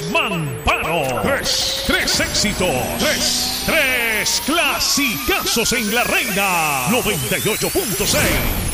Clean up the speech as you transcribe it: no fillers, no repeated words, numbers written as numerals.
Mamparo. Tres éxitos. Tres clasicazos en La Reina 98.6.